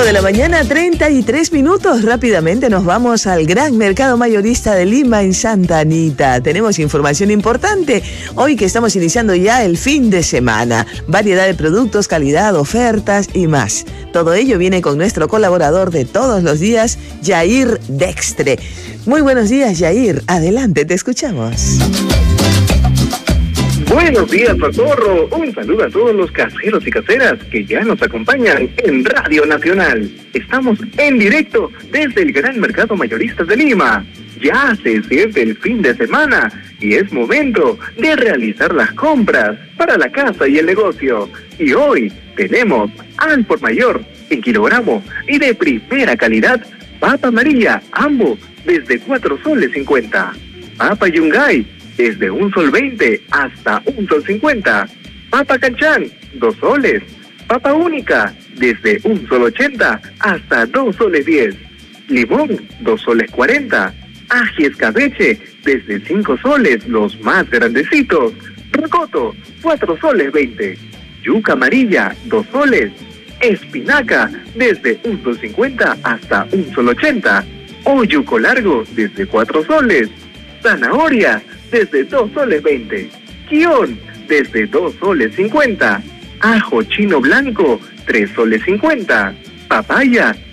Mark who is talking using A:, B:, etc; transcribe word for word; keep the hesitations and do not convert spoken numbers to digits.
A: cinco de la mañana, treinta y tres minutos. Rápidamente nos vamos al gran mercado mayorista de Lima en Santa Anita. Tenemos información importante hoy que estamos iniciando ya el fin de semana. Variedad de productos, calidad, ofertas y más. Todo ello viene con nuestro colaborador de todos los días, Yair Dextre. Muy buenos días, Yair. Adelante, te escuchamos.
B: Buenos días, Socorro. Un saludo a todos los caseros y caseras que ya nos acompañan en Radio Nacional. Estamos en directo desde el Gran Mercado Mayorista de Lima. Ya se siente el fin de semana y es momento de realizar las compras para la casa y el negocio. Y hoy tenemos al por mayor en kilogramo y de primera calidad, papa amarilla, ambos desde cuatro soles cincuenta. Papa Yungay, desde un sol veinte hasta un sol cincuenta. Papa canchán, dos soles. Papa única, desde un sol ochenta hasta dos soles diez. Limón, dos soles cuarenta. Ají escabeche, desde cinco soles, los más grandecitos. Rocoto, cuatro soles veinte. Yuca amarilla, dos soles. Espinaca, desde un sol cincuenta hasta un sol ochenta. Oyuco largo, desde cuatro soles. Zanahoria, desde dos soles veinte. Quión, desde dos soles cincuenta. Ajo chino blanco, tres soles cincuenta. Papaya,